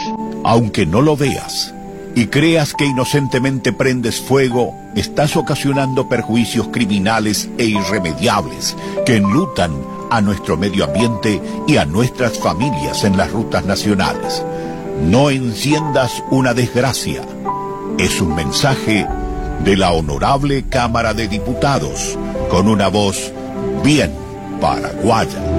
Aunque no lo veas y creas que inocentemente prendes fuego, estás ocasionando perjuicios criminales e irremediables que enlutan a nuestro medio ambiente y a nuestras familias en las rutas nacionales. No enciendas una desgracia. Es un mensaje de la Honorable Cámara de Diputados, con una voz bien paraguaya.